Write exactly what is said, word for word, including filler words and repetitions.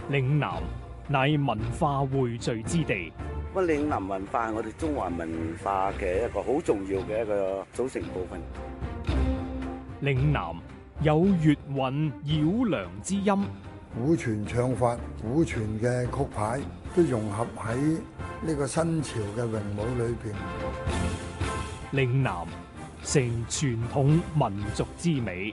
嶺南乃文化匯聚之地。 乜嶺南文化係我哋中華文化嘅一個好重要嘅一個組成部分。 嶺南有粵韻繞梁之音， 古傳唱法、古傳嘅曲牌都融合喺呢個新潮嘅詠舞裏邊。 嶺南成傳統民族之美。